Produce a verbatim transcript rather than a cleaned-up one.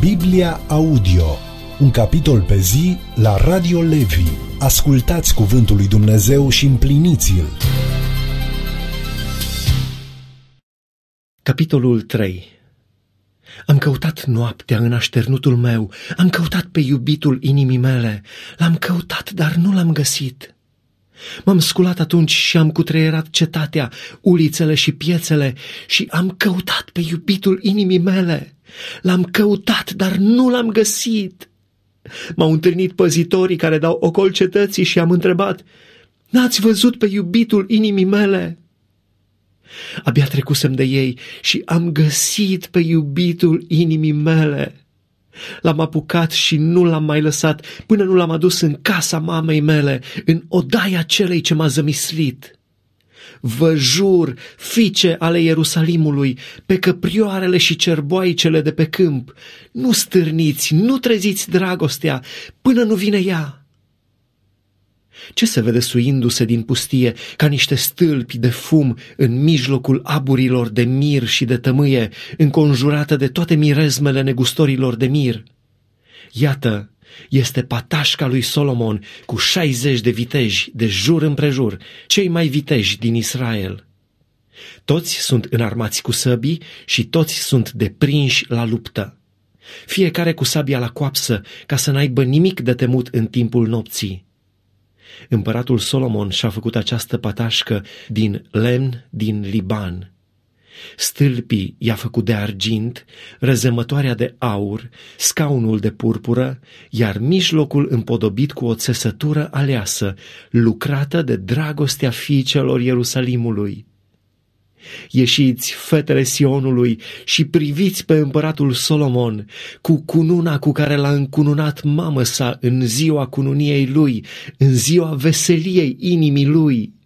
Biblia Audio, un capitol pe zi la Radio Levi. Ascultați cuvântul lui Dumnezeu și împliniți-l. Capitolul trei. Am căutat noaptea în așternutul meu, am căutat pe iubitul inimii mele, l-am căutat, dar nu l-am găsit. M-am sculat atunci și am cutreierat cetatea, ulițele și piețele și am căutat pe iubitul inimii mele. L-am căutat, dar nu l-am găsit. M-au întâlnit păzitorii care dau ocol cetății și am întrebat: n-ați văzut pe iubitul inimii mele? Abia trecusem de ei și am găsit pe iubitul inimii mele. L-am apucat și nu l-am mai lăsat până nu l-am adus în casa mamei mele, în odaia celei ce m-a zămislit. Vă jur, fiice ale Ierusalimului, pe căprioarele și cerboaicele de pe câmp, nu stârniți, nu treziți dragostea până nu vine ea. Ce se vede suindu-se din pustie ca niște stâlpi de fum în mijlocul aburilor de mir și de tămâie, înconjurată de toate mirezmele negustorilor de mir? Iată, este patașca lui Solomon cu șaizeci de viteji de jur împrejur, cei mai viteji din Israel. Toți sunt înarmați cu săbii și toți sunt deprinși la luptă, fiecare cu sabia la coapsă, ca să n-aibă nimic de temut în timpul nopții. Împăratul Solomon și-a făcut această patașcă din lemn din Liban. Stâlpii i-a făcut de argint, rezemătoarea de aur, scaunul de purpură, iar mijlocul împodobit cu o țesătură aleasă, lucrată de dragostea fiicelor Ierusalimului. Ieșiți, fetele Sionului, și priviți pe împăratul Solomon, cu cununa cu care l-a încununat mamă sa în ziua cununiei lui, în ziua veseliei inimii lui.